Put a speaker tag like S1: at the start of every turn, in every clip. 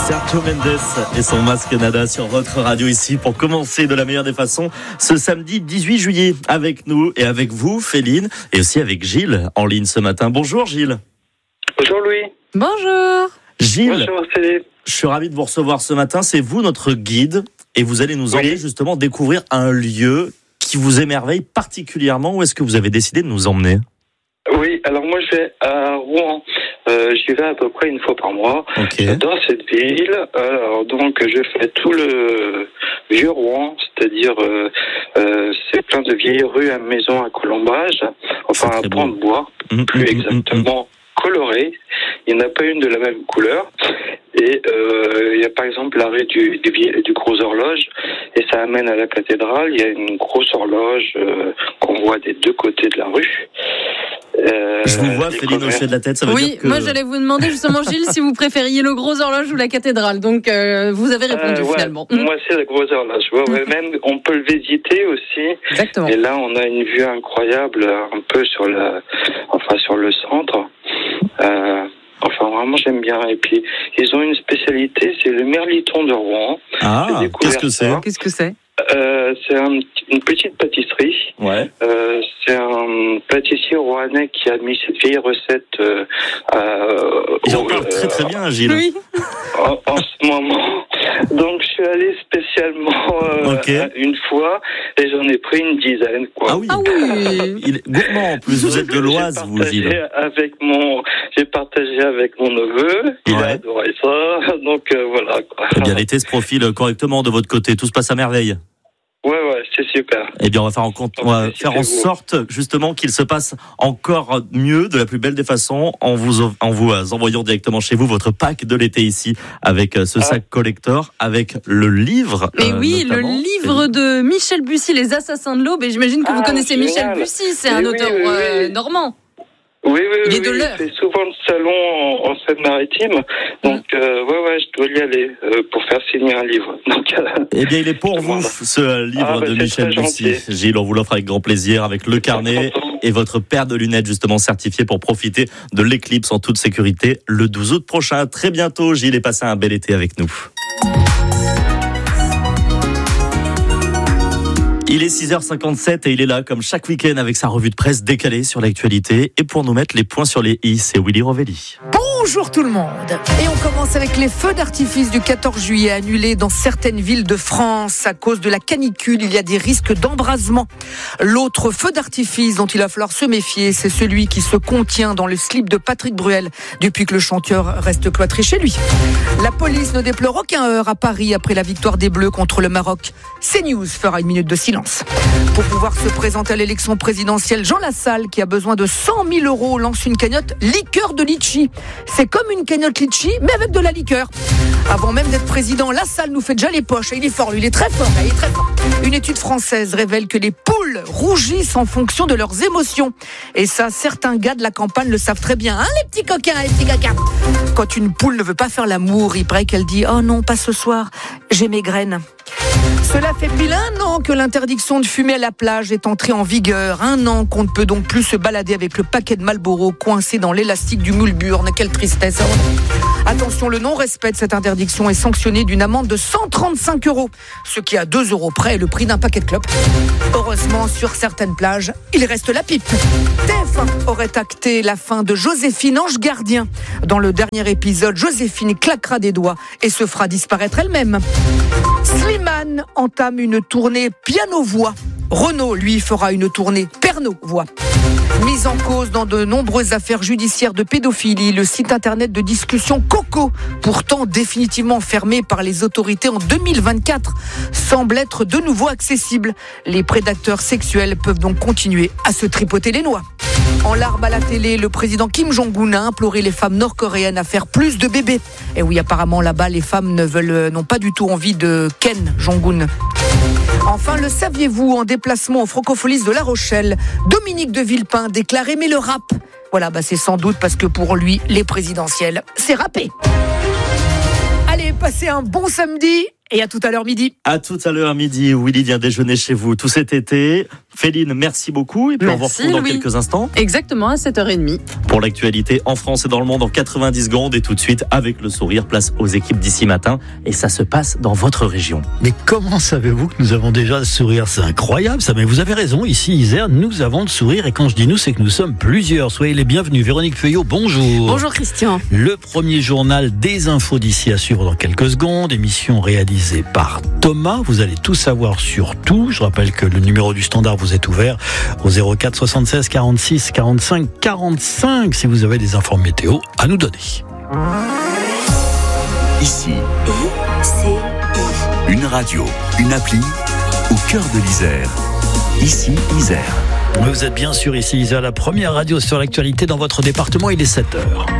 S1: Sergio Mendes et son masque Nada sur votre radio ici pour commencer de la meilleure des façons ce samedi 18 juillet avec nous et avec vous Féline et aussi avec Gilles en ligne ce matin. Bonjour Gilles.
S2: Bonjour Louis.
S3: Bonjour.
S2: Gilles. Bonjour Philippe.
S1: Je suis ravi de vous recevoir ce matin. C'est vous notre guide et vous allez nous emmener justement découvrir un lieu qui vous émerveille particulièrement. Où est-ce que vous avez décidé de nous emmener ?
S2: Oui, alors moi je vais à Rouen. J'y vais à peu près une fois par mois.
S1: Okay.
S2: J'adore cette ville. Alors donc je fais tout le vieux Rouen, c'est-à-dire c'est plein de vieilles rues à maisons à colombage, enfin à pans de bois, plus exactement colorées. Il n'y en a pas une de la même couleur. Et il y a par exemple l'arrêt du Gros Horloge, et ça amène à la cathédrale. Il y a une grosse horloge qu'on voit des deux côtés de la rue.
S1: Je vous vois, Féline, hocher de la tête, ça veut dire que...
S3: moi j'allais vous demander justement, Gilles, si vous préfériez le Gros Horloge ou la cathédrale. Donc vous avez répondu finalement.
S2: Moi c'est la Grosse Horloge. Même on peut le visiter aussi.
S3: Exactement.
S2: Et là on a une vue incroyable, un peu sur le centre. Enfin, vraiment, j'aime bien. Et puis, ils ont une spécialité, c'est le merliton de Rouen.
S1: Ah, qu'est-ce que c'est ?
S2: C'est une petite pâtisserie.
S1: Ouais.
S2: C'est un pâtissier rouennais qui a mis cette vieille recette.
S1: Il en parle très très bien, Gilles.
S3: Oui.
S2: En ce moment. Donc, je suis allé spécialement une fois et j'en ai pris une dizaine. Quoi.
S1: Ah oui. Il est gourmand en plus. Vous êtes de l'Oise, vous, Gilles.
S2: J'ai partagé avec mon neveu. Il a adoré ça. Donc, voilà. Quoi.
S1: Eh bien, l'été se profile correctement de votre côté. Tout se passe à merveille.
S2: Ouais, c'est super.
S1: Eh bien, on va faire en sorte, justement, qu'il se passe encore mieux, de la plus belle des façons, en vous envoyant directement chez vous votre pack de l'été ici, avec ce sac collector, avec le livre.
S3: Mais oui,
S1: notamment.
S3: le livre de Michel Bussy, Les Assassins de l'Aube. Et j'imagine que vous connaissez Michel Bussy, c'est un auteur normand.
S2: Oui,
S3: il est de l'heure.
S2: C'est souvent le salon en Seine-Maritime. Donc, je dois y aller pour faire signer un livre. Donc,
S1: eh bien, il est pour vous, ce livre de Michel Bussy. Gilles, on vous l'offre avec grand plaisir, avec le carnet et votre paire de lunettes, justement, certifiées pour profiter de l'éclipse en toute sécurité le 12 août prochain. À très bientôt, Gilles, et passez un bel été avec nous. Il est 6h57 et il est là comme chaque week-end avec sa revue de presse décalée sur l'actualité. Et pour nous mettre les points sur les i, c'est Willy Rovelli.
S4: Bonjour tout le monde. Et on commence avec les feux d'artifice du 14 juillet annulés dans certaines villes de France à cause de la canicule. Il y a des risques d'embrasement. L'autre feu d'artifice dont il va falloir se méfier, c'est celui qui se contient dans le slip de Patrick Bruel depuis que le chanteur reste cloîtré chez lui. La police ne déplore aucun heurt à Paris après la victoire des Bleus contre le Maroc. CNews fera une minute de silence. Pour pouvoir se présenter à l'élection présidentielle, Jean Lassalle, qui a besoin de 100 000 €, lance une cagnotte liqueur de litchi. C'est comme une cagnotte litchi, mais avec de la liqueur. Avant même d'être président, Lassalle nous fait déjà les poches. Et il est fort, lui, il est très fort. Une étude française révèle que les poules rougissent en fonction de leurs émotions. Et ça, certains gars de la campagne le savent très bien. Hein, les petits coquins, Quand une poule ne veut pas faire l'amour, il paraît qu'elle dit « Oh non, pas ce soir, j'ai mes graines ». Cela fait pile 1 an que l'interdiction de fumer à la plage est entrée en vigueur. 1 an qu'on ne peut donc plus se balader avec le paquet de Marlboro coincé dans l'élastique du moule-burne. Quelle tristesse. Attention, le non-respect de cette interdiction est sanctionné d'une amende de 135 €, ce qui à 2 € près est le prix d'un paquet de clopes. Heureusement, sur certaines plages, il reste la pipe. TF1 aurait acté la fin de Joséphine Ange Gardien. Dans le dernier épisode, Joséphine claquera des doigts et se fera disparaître elle-même. Slimane entame une tournée piano-voix. Renaud, lui, fera une tournée perno-voix. Mise en cause dans de nombreuses affaires judiciaires de pédophilie, le site internet de discussion Coco, pourtant définitivement fermé par les autorités en 2024, semble être de nouveau accessible. Les prédateurs sexuels peuvent donc continuer à se tripoter les noix. En larmes à la télé, le président Kim Jong-un a imploré les femmes nord-coréennes à faire plus de bébés. Et oui, apparemment là-bas, les femmes n'ont pas du tout envie de Ken Jong-un. Enfin, le saviez-vous, en déplacement au Francofolis de La Rochelle, Dominique de Villepin déclare aimer le rap. Voilà, c'est sans doute parce que pour lui, les présidentielles, c'est rappé. Allez, passez un bon samedi Et à tout à l'heure midi.
S1: À tout à l'heure midi, Willy vient déjeuner chez vous tout cet été. Féline, merci beaucoup. Et puis on vous retrouve dans quelques instants.
S3: Exactement, à 7h30.
S1: Pour l'actualité en France et dans le monde en 90 secondes. Et tout de suite, avec le sourire, place aux équipes d'ici matin. Et ça se passe dans votre région.
S5: Mais comment savez-vous que nous avons déjà le sourire ? C'est incroyable ça, mais vous avez raison. Ici, Isère, nous avons le sourire. Et quand je dis nous, c'est que nous sommes plusieurs. Soyez les bienvenus. Véronique Feuillot, bonjour.
S3: Bonjour Christian.
S5: Le premier journal des infos d'ici à suivre dans quelques secondes. Émission réalisée par Thomas. Vous allez tout savoir sur tout. Je rappelle que le numéro du standard vous est ouvert au 04 76 46 45 45 si vous avez des infos météo à nous donner.
S6: Ici, une radio, une appli au cœur de l'Isère. Ici, Isère.
S5: Vous êtes bien sûr ici, Isère, la première radio sur l'actualité dans votre département. Il est 7h.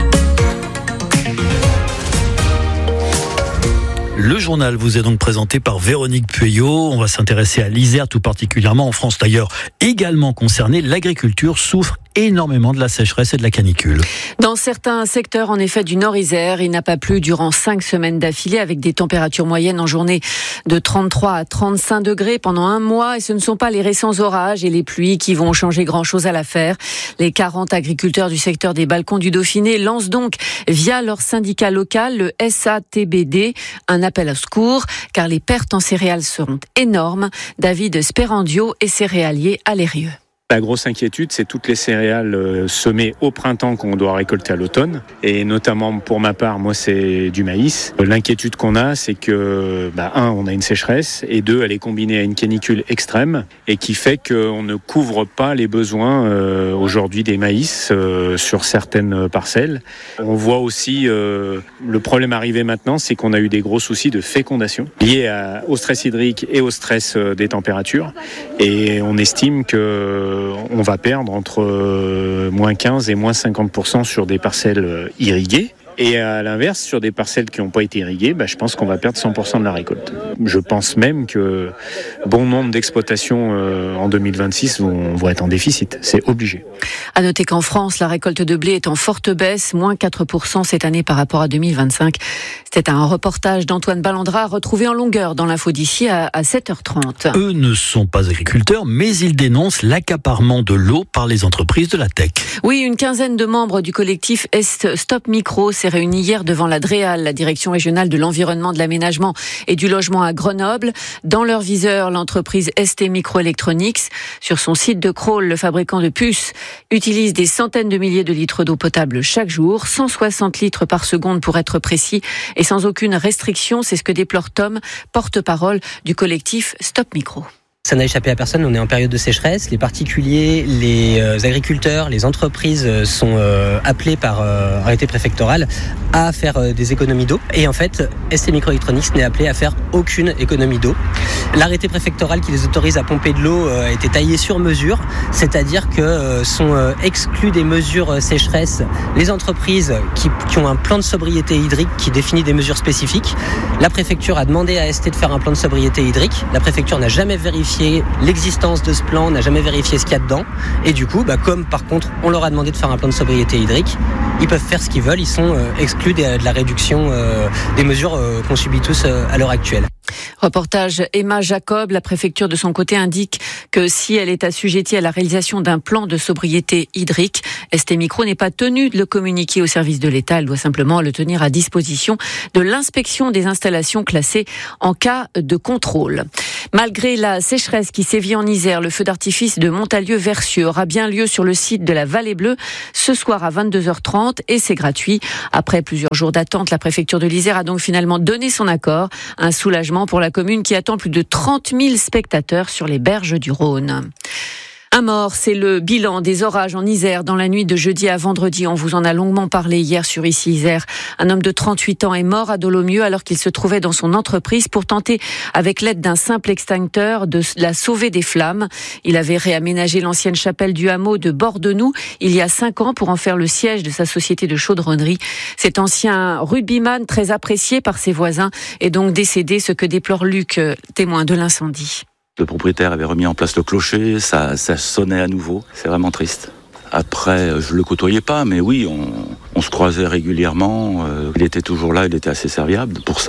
S5: Le journal vous est donc présenté par Véronique Pueyo. On va s'intéresser à l'Isère, tout particulièrement en France d'ailleurs, également concernée. L'agriculture souffre énormément de la sécheresse et de la canicule.
S7: Dans certains secteurs, en effet, du Nord Isère, il n'a pas plu durant 5 semaines d'affilée, avec des températures moyennes en journée de 33 à 35 degrés pendant un mois. Et ce ne sont pas les récents orages et les pluies qui vont changer grand-chose à l'affaire. Les 40 agriculteurs du secteur des Balcons du Dauphiné lancent donc, via leur syndicat local, le SATBD, un appel au secours, car les pertes en céréales seront énormes. David Sperandio est céréalier à Lérieux.
S8: La grosse inquiétude, c'est toutes les céréales semées au printemps qu'on doit récolter à l'automne. Et notamment pour ma part, moi, c'est du maïs. L'inquiétude qu'on a, c'est que, on a une sécheresse, et 2, elle est combinée à une canicule extrême, et qui fait qu'on ne couvre pas les besoins aujourd'hui des maïs sur certaines parcelles. On voit aussi le problème arriver maintenant, c'est qu'on a eu des gros soucis de fécondation liés au stress hydrique et au stress des températures. Et on estime que on va perdre entre moins 15 et moins 50% sur des parcelles irriguées. Et à l'inverse, sur des parcelles qui n'ont pas été irriguées, je pense qu'on va perdre 100% de la récolte. Je pense même que bon nombre d'exploitations en 2026 vont être en déficit. C'est obligé.
S7: À noter qu'en France, la récolte de blé est en forte baisse, moins 4% cette année par rapport à 2025. C'était un reportage d'Antoine Ballandra retrouvé en longueur dans l'info d'ici à 7h30.
S5: Eux ne sont pas agriculteurs, mais ils dénoncent l'accaparement de l'eau par les entreprises de la tech.
S7: Oui, une quinzaine de membres du collectif Stop Micro s'est réunie hier devant la DREAL, la Direction régionale de l'environnement, de l'aménagement et du logement à Grenoble. Dans leur viseur, l'entreprise ST Microelectronics. Sur son site de Crolles, le fabricant de puces utilise des centaines de milliers de litres d'eau potable chaque jour, 160 litres par seconde pour être précis, et sans aucune restriction. C'est ce que déplore Tom, porte-parole du collectif Stop Micro.
S9: Ça n'a échappé à personne, on est en période de sécheresse. Les particuliers, les agriculteurs, les entreprises sont appelés par arrêté préfectoral à faire des économies d'eau. Et en fait, ST Microelectronics n'est appelé à faire aucune économie d'eau. L'arrêté préfectoral qui les autorise à pomper de l'eau a été taillé sur mesure, c'est-à-dire que sont exclus des mesures sécheresse les entreprises qui ont un plan de sobriété hydrique qui définit des mesures spécifiques. La préfecture a demandé à ST de faire un plan de sobriété hydrique. La préfecture n'a jamais vérifié l'existence de ce plan, n'a jamais vérifié ce qu'il y a dedans. Et du coup, comme par contre, on leur a demandé de faire un plan de sobriété hydrique, ils peuvent faire ce qu'ils veulent, ils sont exclus de la réduction des mesures qu'on subit tous à l'heure actuelle.
S7: Reportage Emma Jacob. La préfecture de son côté indique que si elle est assujettie à la réalisation d'un plan de sobriété hydrique, ST Micro n'est pas tenue de le communiquer au service de l'État. Elle doit simplement le tenir à disposition de l'inspection des installations classées en cas de contrôle. Malgré la sécheresse qui sévit en Isère, le feu d'artifice de Montalieu-Versieux aura bien lieu sur le site de la Vallée Bleue ce soir à 22h30 et c'est gratuit. Après plusieurs jours d'attente, la préfecture de l'Isère a donc finalement donné son accord. Un soulagement pour la commune qui attend plus de 30 000 spectateurs sur les berges du Rhône. Un mort, c'est le bilan des orages en Isère dans la nuit de jeudi à vendredi. On vous en a longuement parlé hier sur Ici Isère. Un homme de 38 ans est mort à Dolomieu alors qu'il se trouvait dans son entreprise pour tenter, avec l'aide d'un simple extincteur, de la sauver des flammes. Il avait réaménagé l'ancienne chapelle du hameau de Bordenoux il y a 5 ans pour en faire le siège de sa société de chaudronnerie. Cet ancien rugbyman, très apprécié par ses voisins, est donc décédé, ce que déplore Luc, témoin de l'incendie.
S10: Le propriétaire avait remis en place le clocher, ça sonnait à nouveau. C'est vraiment triste. Après, je le côtoyais pas, mais oui, on se croisait régulièrement. Il était toujours là, il était assez serviable pour ça.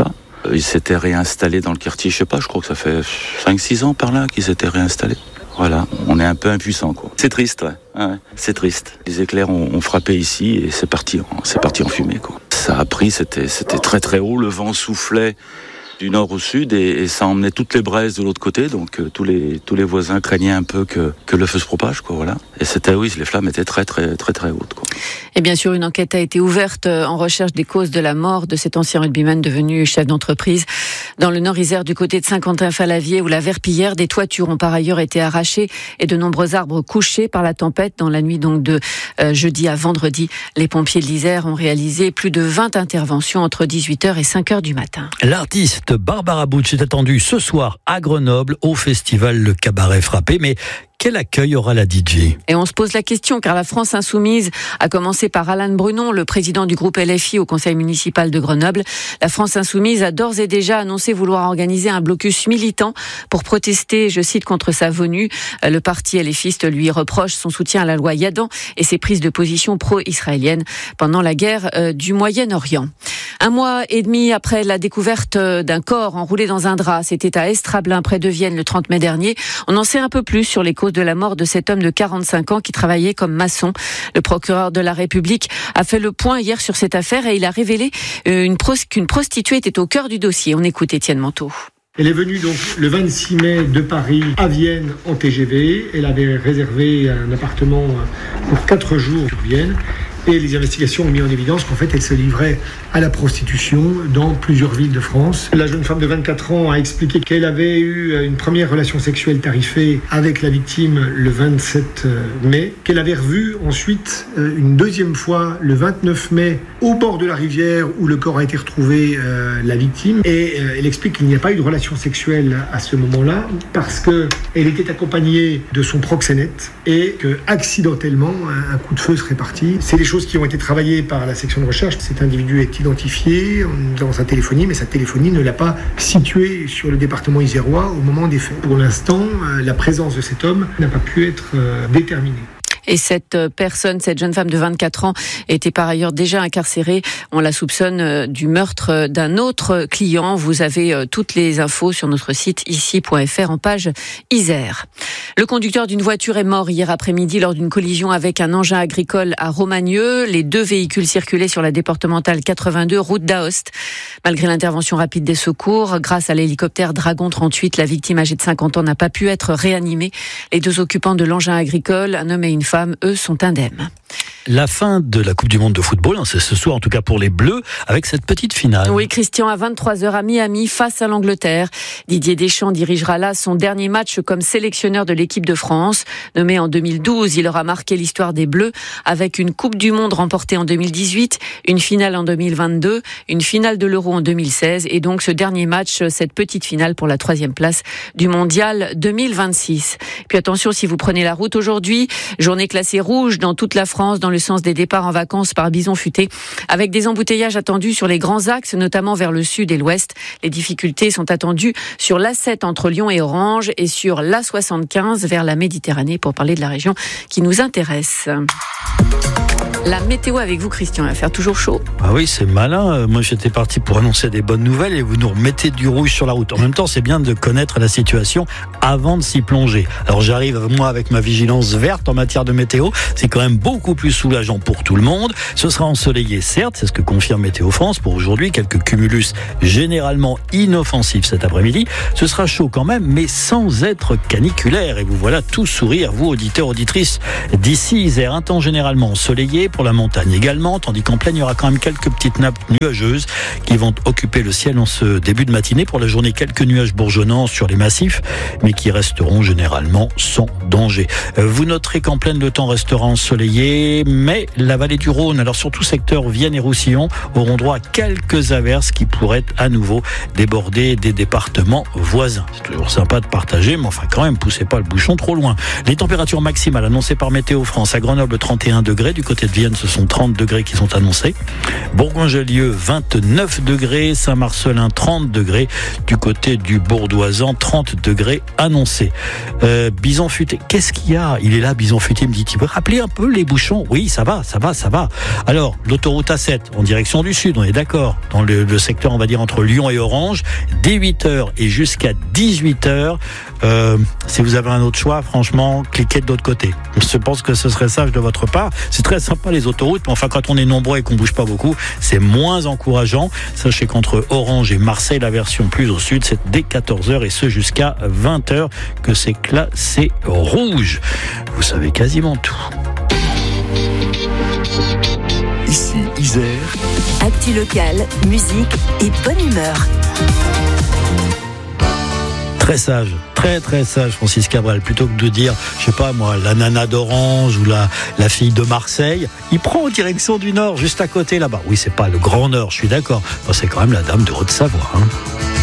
S10: Ils s'étaient réinstallés dans le quartier, je crois que ça fait 5-6 ans par là qu'ils s'étaient réinstallés. Voilà, on est un peu impuissant, quoi. C'est triste, ouais, c'est triste. Les éclairs ont frappé ici et c'est parti en fumée, quoi. Ça a pris, c'était très très haut, le vent soufflait du nord au sud et ça emmenait toutes les braises de l'autre côté, donc tous les voisins craignaient un peu que le feu se propage, quoi, voilà. Et les flammes étaient très très très très hautes, quoi.
S7: Et bien sûr, une enquête a été ouverte en recherche des causes de la mort de cet ancien rugbyman devenu chef d'entreprise. Dans le Nord-Isère, du côté de Saint-Quentin-Falavier, où la Verpillière, des toitures ont par ailleurs été arrachées et de nombreux arbres couchés par la tempête. Dans la nuit donc de jeudi à vendredi, les pompiers de l'Isère ont réalisé plus de 20 interventions entre 18h et 5h du matin.
S5: L'artiste Barbara Butch est attendue ce soir à Grenoble au festival Le Cabaret Frappé. Mais quel accueil aura la DJ ?
S7: Et on se pose la question car la France Insoumise, à commencer par Alain Brunon, le président du groupe LFI au conseil municipal de Grenoble, la France Insoumise a d'ores et déjà annoncé vouloir organiser un blocus militant pour protester, je cite, contre sa venue. Le parti LFiste lui reproche son soutien à la loi Yadan et ses prises de position pro-israéliennes pendant la guerre du Moyen-Orient. 1 mois et demi après la découverte d'un corps enroulé dans un drap, c'était à Estrablin, près de Vienne, le 30 mai dernier. On en sait un peu plus sur les causes de la mort de cet homme de 45 ans qui travaillait comme maçon. Le procureur de la République a fait le point hier sur cette affaire et il a révélé qu'une prostituée était au cœur du dossier. On écoute Étienne Manteau.
S11: Elle est venue donc le 26 mai de Paris à Vienne en TGV. Elle avait réservé un appartement pour 4 jours sur Vienne. Et les investigations ont mis en évidence qu'en fait, elle se livrait à la prostitution dans plusieurs villes de France. La jeune femme de 24 ans a expliqué qu'elle avait eu une première relation sexuelle tarifée avec la victime le 27 mai, qu'elle avait revu ensuite une deuxième fois le 29 mai au bord de la rivière où le corps a été retrouvé, la victime. Et elle explique qu'il n'y a pas eu de relation sexuelle à ce moment-là parce qu'elle était accompagnée de son proxénète et que accidentellement un coup de feu serait parti. C'est des choses qui ont été travaillées par la section de recherche. Cet individu est identifié dans sa téléphonie, mais sa téléphonie ne l'a pas situé sur le département isérois au moment des faits. Pour l'instant, la présence de cet homme n'a pas pu être déterminée.
S7: Et cette personne, cette jeune femme de 24 ans, était par ailleurs déjà incarcérée. On la soupçonne du meurtre d'un autre client. Vous avez toutes les infos sur notre site ici.fr en page Isère. Le conducteur d'une voiture est mort hier après-midi lors d'une collision avec un engin agricole à Romagneux. Les 2 véhicules circulaient sur la départementale 82, route d'Aoste. Malgré l'intervention rapide des secours, grâce à l'hélicoptère Dragon 38, la victime âgée de 50 ans n'a pas pu être réanimée. Les 2 occupants de l'engin agricole, un homme et une femme, eux, sont indemnes.
S5: La fin de la Coupe du Monde de football, c'est ce soir en tout cas pour les Bleus, avec cette petite finale.
S7: Oui, Christian, à 23h à Miami, face à l'Angleterre. Didier Deschamps dirigera là son dernier match comme sélectionneur de l'équipe de France. Nommé en 2012, il aura marqué l'histoire des Bleus avec une Coupe du Monde remportée en 2018, une finale en 2022, une finale de l'Euro en 2016 et donc ce dernier match, cette petite finale pour la 3e place du Mondial 2026. Puis attention, si vous prenez la route aujourd'hui, journée classée rouge dans toute la France, dans le sens des départs en vacances par bison futé, avec des embouteillages attendus sur les grands axes, notamment vers le sud et l'ouest. Les difficultés sont attendues sur l'A7 entre Lyon et Orange et sur l'A75 vers la Méditerranée pour parler de la région qui nous intéresse. La météo avec vous, Christian, il va faire toujours chaud.
S5: Ah oui, c'est malin. Moi, j'étais parti pour annoncer des bonnes nouvelles et vous nous remettez du rouge sur la route. En même temps, c'est bien de connaître la situation avant de s'y plonger. Alors, j'arrive, moi, avec ma vigilance verte en matière de météo. C'est quand même beaucoup plus soulageant pour tout le monde. Ce sera ensoleillé, certes, c'est ce que confirme Météo France pour aujourd'hui. Quelques cumulus généralement inoffensifs cet après-midi. Ce sera chaud quand même, mais sans être caniculaire. Et vous voilà tous sourire, vous, auditeurs, auditrices. D'ici Isère, un temps généralement ensoleillé, pour la montagne également, tandis qu'en plaine, il y aura quand même quelques petites nappes nuageuses qui vont occuper le ciel en ce début de matinée. Pour la journée, quelques nuages bourgeonnants sur les massifs, mais qui resteront généralement sans danger. Vous noterez qu'en plaine, le temps restera ensoleillé, mais la vallée du Rhône, alors surtout secteur Vienne et Roussillon, auront droit à quelques averses qui pourraient à nouveau déborder des départements voisins. C'est toujours sympa de partager, mais enfin quand même, poussez pas le bouchon trop loin. Les températures maximales annoncées par Météo France à Grenoble, 31 degrés, du côté de Vienne, Vienne, ce sont 30 degrés qui sont annoncés. Bourgoin-Jallieu, 29 degrés. Saint-Marcellin, 30 degrés. Du côté du Bourdoisan, 30 degrés annoncés. Bison-Futé, qu'est-ce qu'il y a ? Il est là, Bison-Futé, il me dit, tu peux rappeler un peu les bouchons ? Oui, ça va. Alors, l'autoroute A7, en direction du sud, on est d'accord, dans le secteur, on va dire, entre Lyon et Orange, dès 8h et jusqu'à 18h. Si vous avez un autre choix, franchement, cliquez de l'autre côté. Je pense que ce serait sage de votre part. C'est très sympa les autoroutes, mais enfin, quand on est nombreux et qu'on bouge pas beaucoup, c'est moins encourageant. Sachez qu'entre Orange et Marseille, la version plus au sud, c'est dès 14h et ce jusqu'à 20h que c'est classé rouge. Vous savez quasiment tout.
S6: Ici, Isère.
S12: Actu locale, musique et bonne humeur.
S5: Très sage, très sage Francis Cabrel. Plutôt que de dire, je sais pas moi, la nana d'Orange ou la fille de Marseille, il prend en direction du nord, juste à côté là-bas. Oui, c'est pas le Grand Nord, je suis d'accord. Enfin, c'est quand même la dame de Haute-Savoie.